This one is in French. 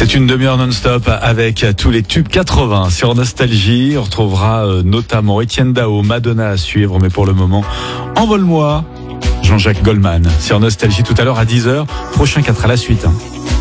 C'est une demi-heure non-stop avec tous les tubes 80 sur Nostalgie. On retrouvera notamment Étienne Dao, Madonna à suivre, mais pour le moment, Envole-moi, Jean-Jacques Goldman sur Nostalgie tout à l'heure à 10h. Prochain 4 à la suite.